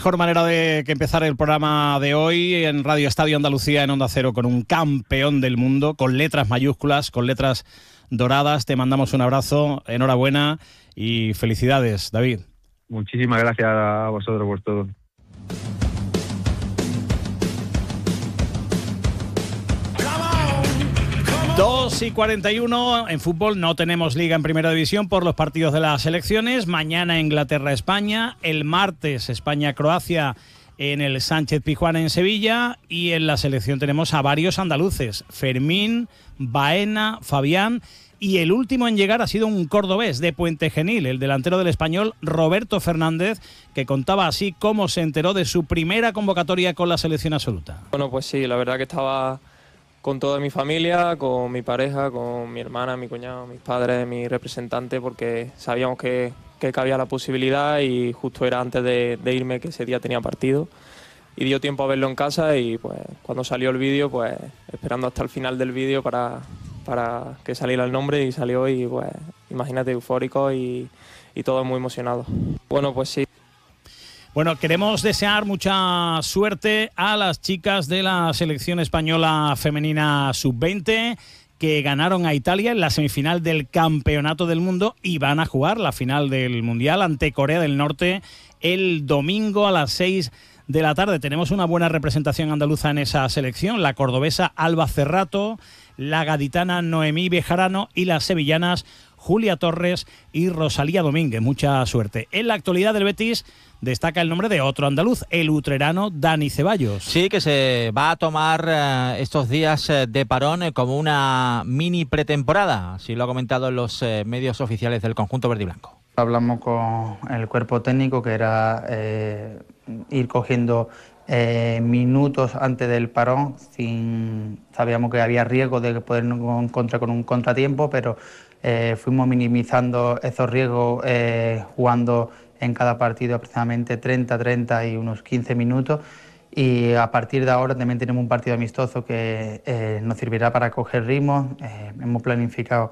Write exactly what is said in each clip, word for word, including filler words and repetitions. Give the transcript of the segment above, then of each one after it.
mejor manera de que empezar el programa de hoy en Radio Estadio Andalucía en Onda Cero con un campeón del mundo, con letras mayúsculas, con letras doradas. Te mandamos un abrazo, enhorabuena y felicidades, David. Muchísimas gracias a vosotros por todo. dos y cuarenta y uno, en fútbol no tenemos liga en primera división por los partidos de las selecciones. Mañana Inglaterra-España, el martes España-Croacia en el Sánchez Pizjuán en Sevilla, y en la selección tenemos a varios andaluces, Fermín, Baena, Fabián, y el último en llegar ha sido un cordobés de Puente Genil, el delantero del Español Roberto Fernández, que contaba así cómo se enteró de su primera convocatoria con la selección absoluta. Bueno, pues sí, la verdad que estaba con toda mi familia, con mi pareja, con mi hermana, mi cuñado, mis padres, mi representante, porque sabíamos que, que cabía la posibilidad y justo era antes de, de irme, que ese día tenía partido, y dio tiempo a verlo en casa. Y pues cuando salió el vídeo, pues esperando hasta el final del vídeo para, para que saliera el nombre, y salió, y pues imagínate, eufórico y, y todo muy emocionado. Bueno, pues sí. Bueno, queremos desear mucha suerte a las chicas de la selección española femenina sub veinte, que ganaron a Italia en la semifinal del Campeonato del Mundo y van a jugar la final del Mundial ante Corea del Norte el domingo a las seis de la tarde. Tenemos una buena representación andaluza en esa selección: la cordobesa Alba Cerrato, la gaditana Noemí Bejarano y las sevillanas Julia Torres y Rosalía Domínguez. Mucha suerte. En la actualidad del Betis destaca el nombre de otro andaluz, el utrerano Dani Ceballos. Sí, que se va a tomar eh, estos días eh, de parón eh, como una mini pretemporada, así lo ha comentado en los eh, medios oficiales del conjunto verde y blanco. Hablamos con el cuerpo técnico, que era eh, ir cogiendo eh, minutos antes del parón. Sin, sabíamos que había riesgo de podernos encontrar con un contratiempo, pero eh, fuimos minimizando esos riesgos eh, jugando en cada partido aproximadamente treinta, treinta y unos quince minutos, y a partir de ahora también tenemos un partido amistoso que eh, nos servirá para coger ritmos. Eh, hemos planificado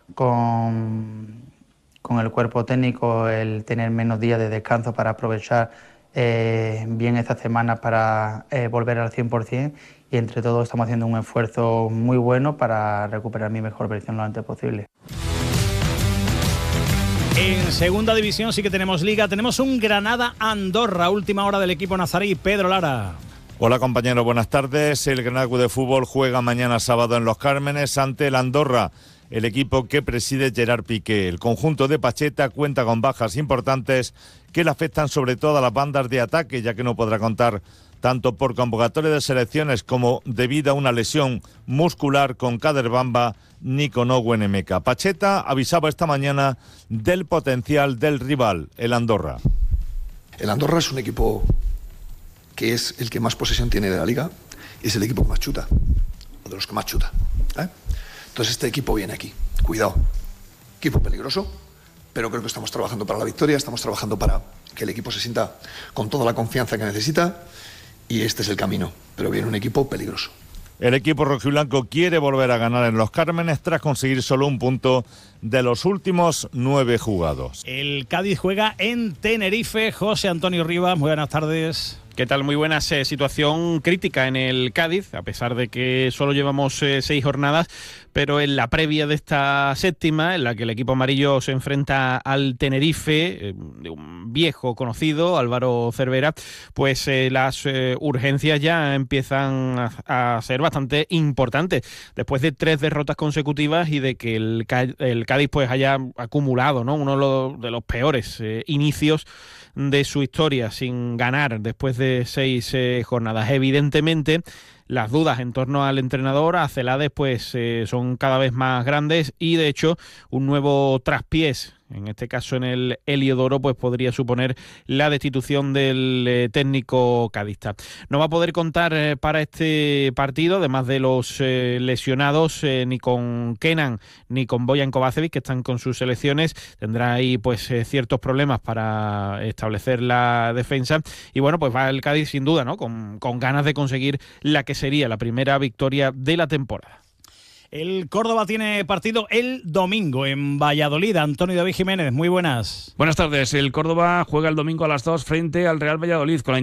con, con el cuerpo técnico el tener menos días de descanso para aprovechar eh, bien esta semana para eh, volver al cien por ciento, y entre todos estamos haciendo un esfuerzo muy bueno para recuperar mi mejor versión lo antes posible. En segunda división sí que tenemos liga, tenemos un Granada-Andorra, última hora del equipo nazarí. Pedro Lara. Hola compañeros, buenas tardes. El Granada Club de Fútbol juega mañana sábado en Los Cármenes ante el Andorra, el equipo que preside Gerard Piqué. El conjunto de Pacheta cuenta con bajas importantes que le afectan sobre todo a las bandas de ataque, ya que no podrá contar tanto por convocatoria de selecciones como debido a una lesión muscular con Kader Bamba ni con Owen Emeka. Pacheta avisaba esta mañana del potencial del rival, el Andorra. El Andorra es un equipo que es el que más posesión tiene de la liga y es el equipo que más chuta, o de los que más chuta, ¿eh? Entonces este equipo viene aquí, cuidado, equipo peligroso, pero creo que estamos trabajando para la victoria, estamos trabajando para que el equipo se sienta con toda la confianza que necesita, y este es el camino, pero viene un equipo peligroso. El equipo rojiblanco quiere volver a ganar en Los Cármenes tras conseguir solo un punto de los últimos nueve jugados. El Cádiz juega en Tenerife. José Antonio Rivas, muy buenas tardes. ¿Qué tal? Muy buenas. Eh, situación crítica en el Cádiz, a pesar de que solo llevamos eh, seis jornadas, pero en la previa de esta séptima, en la que el equipo amarillo se enfrenta al Tenerife, eh, de un viejo conocido, Álvaro Cervera, pues eh, las eh, urgencias ya empiezan a, a ser bastante importantes. Después de tres derrotas consecutivas y de que el, el Cádiz pues haya acumulado, ¿no?, uno de los, de los peores eh, inicios de su historia sin ganar después de seis eh, jornadas. Evidentemente, las dudas en torno al entrenador, a Celades, pues eh, son cada vez más grandes, y de hecho un nuevo traspiés, en este caso en el Heliodoro, pues podría suponer la destitución del eh, técnico cadista. No va a poder contar eh, para este partido, además de los eh, lesionados, eh, ni con Kenan ni con Bojan Kovacevic, que están con sus selecciones. Tendrá ahí pues eh, ciertos problemas para establecer la defensa, y bueno, pues va el Cádiz sin duda, ¿no?, con, con ganas de conseguir la que sería la primera victoria de la temporada. El Córdoba tiene partido el domingo en Valladolid. Antonio David Jiménez, muy buenas. Buenas tardes. El Córdoba juega el domingo a las dos frente al Real Valladolid con la